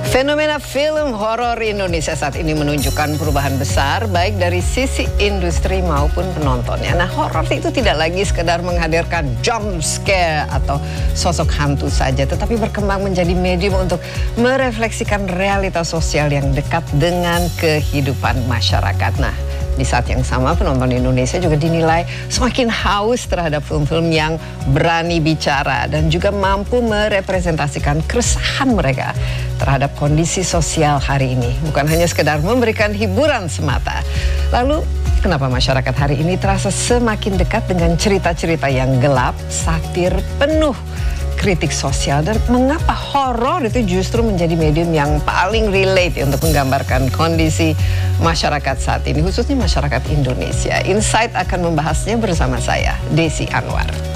Fenomena film horor Indonesia saat ini menunjukkan perubahan besar baik dari sisi industri maupun penontonnya. Nah, horor itu tidak lagi sekedar menghadirkan jump scare atau sosok hantu saja, tetapi berkembang menjadi medium untuk merefleksikan realitas sosial yang dekat dengan kehidupan masyarakat. Nah, di saat yang sama penonton Indonesia juga dinilai semakin haus terhadap film-film yang berani bicara dan juga mampu merepresentasikan keresahan mereka terhadap kondisi sosial hari ini. Bukan hanya sekedar memberikan hiburan semata. Lalu kenapa masyarakat hari ini terasa semakin dekat dengan cerita-cerita yang gelap, satir, penuh kritik sosial, dan mengapa horor itu justru menjadi medium yang paling relate untuk menggambarkan kondisi masyarakat saat ini, khususnya masyarakat Indonesia. Insight akan membahasnya bersama saya, Desi Anwar.